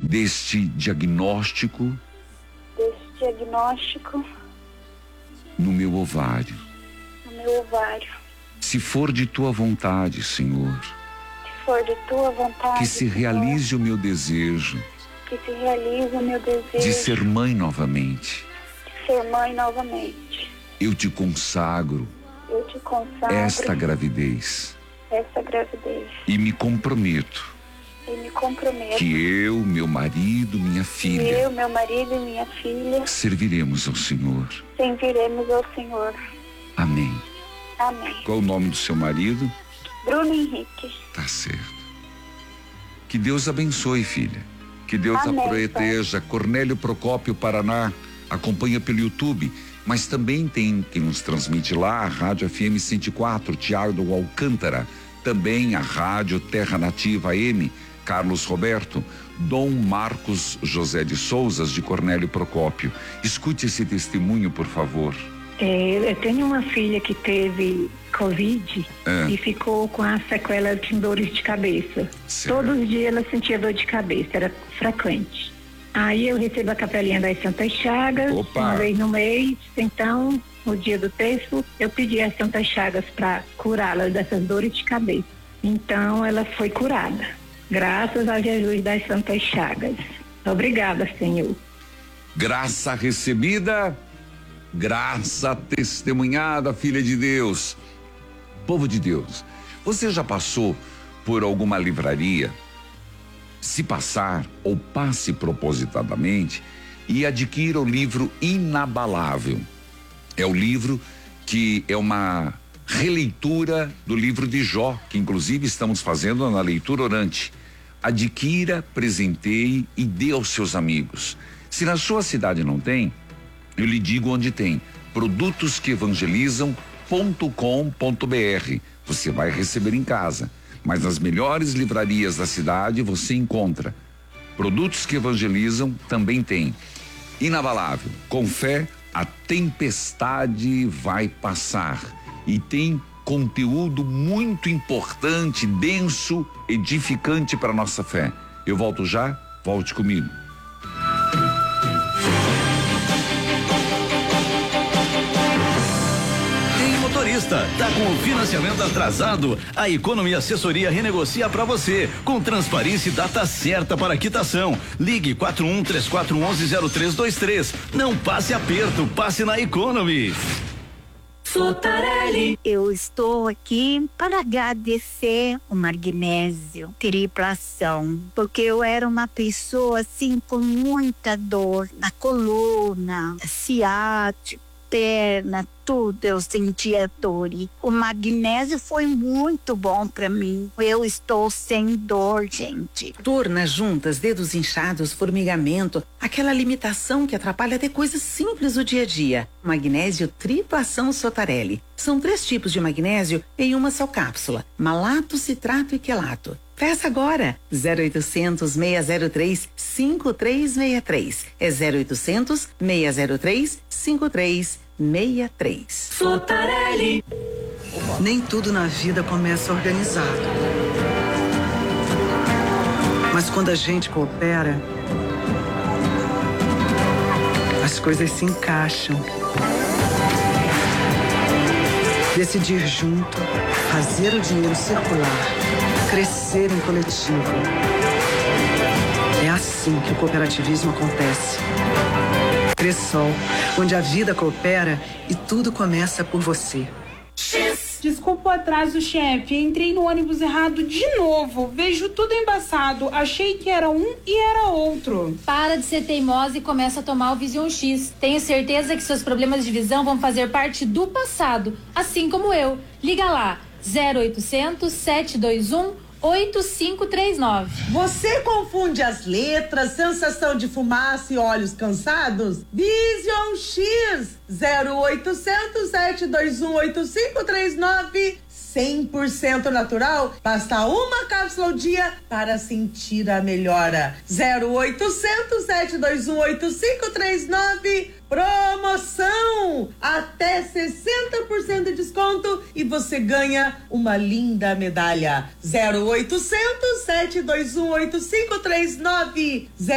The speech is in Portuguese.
deste diagnóstico no meu ovário. Se for de tua vontade, Senhor, que se realize o meu desejo de ser mãe novamente. Eu te consagro esta gravidez e me comprometo que eu, meu marido, minha filha, serviremos ao Senhor. Amém. Qual o nome do seu marido? Bruno Henrique. Tá certo. Que Deus abençoe, filha. Que Deus a proteja. Cornélio Procópio, Paraná, acompanha pelo YouTube, mas também tem quem nos transmite lá, a Rádio FM 104, Tiago Alcântara, também a Rádio Terra Nativa AM, Carlos Roberto, Dom Marcos José de Souzas, de Cornélio Procópio. Escute esse testemunho, por favor. Eu tenho uma filha que teve Covid e ficou com a sequela de dores de cabeça. Certo. Todos os dias ela sentia dor de cabeça, era frequente. Aí eu recebo a capelinha das Santas Chagas, uma vez no mês. Então, no dia do terço, eu pedi às Santas Chagas para curá-la dessas dores de cabeça. Então, ela foi curada, graças a Jesus das Santas Chagas. Obrigada, Senhor. Graça recebida, graça testemunhada, filha de Deus. Povo de Deus, você já passou por alguma livraria? Se passar, ou passe propositadamente e adquira o livro Inabalável. É o livro que é uma releitura do livro de Jó, que inclusive estamos fazendo na leitura orante. Adquira, presenteie e dê aos seus amigos. Se na sua cidade não tem, eu lhe digo onde tem. produtosqueevangelizam.com.br. Você vai receber em casa, mas nas melhores livrarias da cidade você encontra. Produtos que Evangelizam também tem. Inabalável, com fé a tempestade vai passar. E tem conteúdo muito importante, denso, edificante para nossa fé. Eu volto já, volte comigo. Tá com o financiamento atrasado? A Economy Assessoria renegocia para você, com transparência e data certa para quitação. Ligue 4134110323. Não passe aperto, passe na Economy. Sotarelli. Eu estou aqui para agradecer o magnésio triplação, porque eu era uma pessoa assim com muita dor na coluna, ciático, perna, tudo eu sentia dor. E o magnésio foi muito bom para mim. Eu estou sem dor, gente. Dor nas juntas, dedos inchados, formigamento, aquela limitação que atrapalha até coisas simples do dia a dia. Magnésio triplação Sotarelli. São 3 tipos de magnésio em uma só cápsula: malato, citrato e quelato. Peça agora, 0800 603 5363. É 0800 603 5363. Sotarelli. Nem tudo na vida começa organizado. Mas quando a gente coopera, as coisas se encaixam. Decidir junto, fazer o dinheiro circular, crescer em coletivo. É assim que o cooperativismo acontece. Cressol, onde a vida coopera e tudo começa por você. Desculpa o atraso, chefe. Entrei no ônibus errado de novo. Vejo tudo embaçado. Achei que era um e era outro. Para de ser teimosa e começa a tomar o Vision X. Tenho certeza que seus problemas de visão vão fazer parte do passado, assim como eu. Liga lá, 0800 721 8539. Você confunde as letras, sensação de fumaça e olhos cansados? Vision X 0800 721 8539. 100% natural, basta uma cápsula ao dia para sentir a melhora. 0800 721 8539. Promoção! Até 60% de desconto e você ganha uma linda medalha. 0800 721 8539.